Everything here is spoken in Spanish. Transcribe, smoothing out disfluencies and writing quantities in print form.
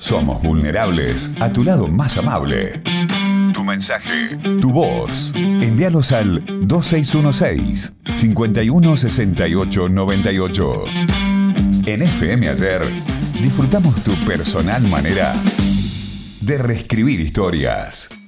Somos vulnerables a tu lado más amable. Tu mensaje, tu voz. Envíalos al 2616-516898. En FM Ayer disfrutamos tu personal manera de reescribir historias.